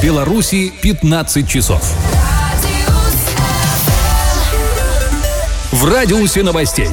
Беларуси 15 часов. В радиусе новостей.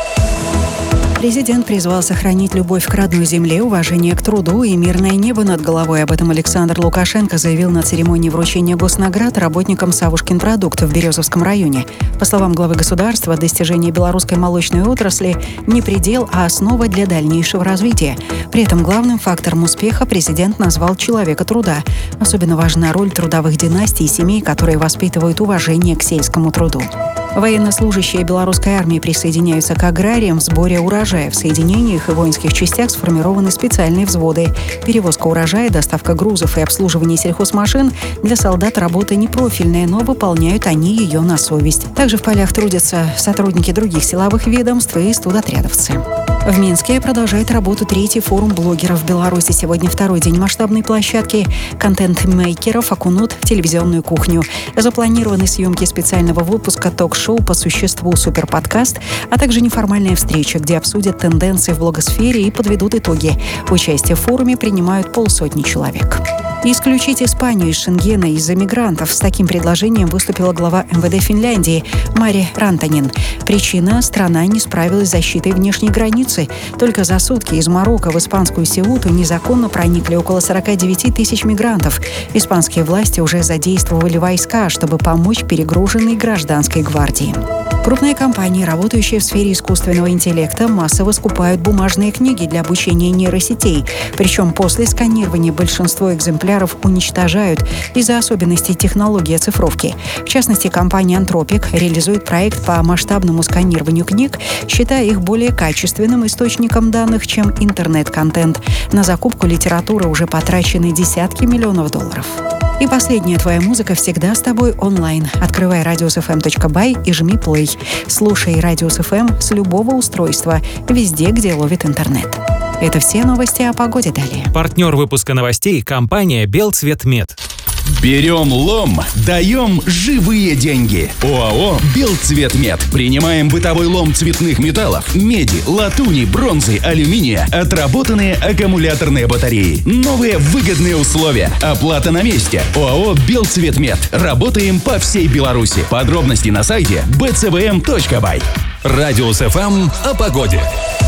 Президент призвал сохранить любовь к родной земле, уважение к труду и мирное небо над головой. Об этом Александр Лукашенко заявил на церемонии вручения госнаград работникам Савушкинпродукт в Березовском районе. По словам главы государства, достижение белорусской молочной отрасли не предел, а основа для дальнейшего развития. При этом главным фактором успеха президент назвал человека труда. Особенно важна роль трудовых династий и семей, которые воспитывают уважение к сельскому труду. Военнослужащие белорусской армии присоединяются к аграриям в сборе урожая. В соединениях и воинских частях сформированы специальные взводы. Перевозка урожая, доставка грузов и обслуживание сельхозмашин для солдат работа непрофильная, но выполняют они ее на совесть. Также в полях трудятся сотрудники других силовых ведомств и студотрядовцы. В Минске продолжает работу третий форум блогеров в Беларуси. Сегодня второй день масштабной площадки. Контент-мейкеров окунут в телевизионную кухню. Запланированы съемки специального выпуска ток-шоу по существу «Суперподкаст», а также неформальная встреча, где обсудят тенденции в блогосфере и подведут итоги. Участие в форуме принимают 50 человек. Исключить Испанию из Шенгена из-за мигрантов. С таким предложением выступила глава МВД Финляндии Мари Рантанен. Причина – страна не справилась с защитой внешней границы. Только за сутки из Марокко в испанскую Сеуту незаконно проникли около 49 тысяч мигрантов. Испанские власти уже задействовали войска, чтобы помочь перегруженной гражданской гвардии. Крупные компании, работающие в сфере искусственного интеллекта, массово скупают бумажные книги для обучения нейросетей. Причем после сканирования большинство экземпляров уничтожают из-за особенностей технологии оцифровки. В частности, компания Anthropic реализует проект по масштабному сканированию книг, считая их более качественным источником данных, чем интернет-контент. На закупку литературы уже потрачены десятки миллионов долларов. И последняя твоя музыка всегда с тобой онлайн. Открывай radiusfm.by и жми play. Слушай Radius FM с любого устройства, везде, где ловит интернет. Это все новости о погоде далее. Партнер выпуска новостей – компания «Белцветмет». Берем лом, даем живые деньги. ОАО «Белцветмет». Принимаем бытовой лом цветных металлов, меди, латуни, бронзы, алюминия, отработанные аккумуляторные батареи. Новые выгодные условия. Оплата на месте. ОАО «Белцветмет». Работаем по всей Беларуси. Подробности на сайте bcvm.by. Радиус ФМ о погоде.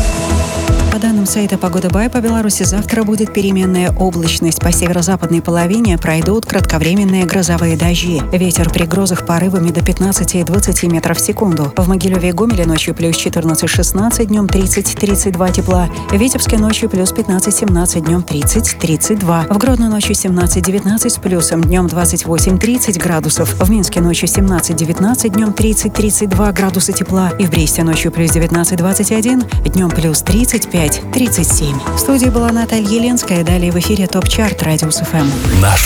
По данным сайта «Погода Бай», по Беларуси завтра будет переменная облачность. По северо-западной половине пройдут кратковременные грозовые дожди. Ветер при грозах порывами до 15-20 метров в секунду. В Могилеве и Гомеле ночью плюс 14-16, днем 30-32 тепла. В Витебске ночью плюс 15-17, днем 30-32. В Гродно ночью 17-19 с плюсом, днем 28-30 градусов. В Минске ночью 17-19, днем 30-32 градуса тепла. И в Бресте ночью плюс 19-21, днем плюс 35-37. В студии была Наталья Еленская. Далее в эфире ТОП-чарт Радиус ФМ. Наша